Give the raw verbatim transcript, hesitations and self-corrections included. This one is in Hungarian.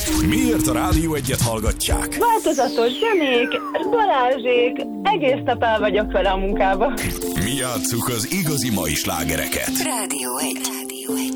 Miért a Rádió Egyet hallgatják? Változatos zenék, Balázsék, egész nap el vagyok vele a munkába. Mi játsszuk az igazi mai slágereket. Rádió egy.